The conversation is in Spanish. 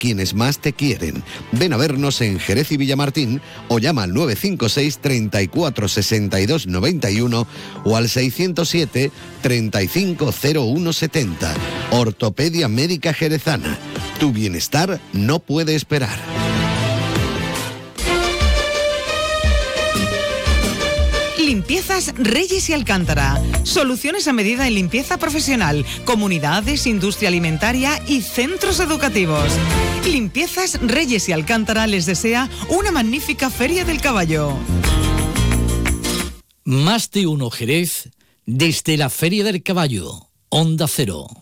quienes más te quieren. Ven a vernos en Jerez y Villamartín o llama al 956 34 62 91 o al 607 35 01 70. Ortopedia Médica Jerezana. Tu bienestar no puede esperar. Limpiezas Reyes y Alcántara. Soluciones a medida en limpieza profesional, comunidades, industria alimentaria y centros educativos. Limpiezas Reyes y Alcántara les desea una magnífica Feria del Caballo. Más de uno Jerez desde la Feria del Caballo. Onda Cero.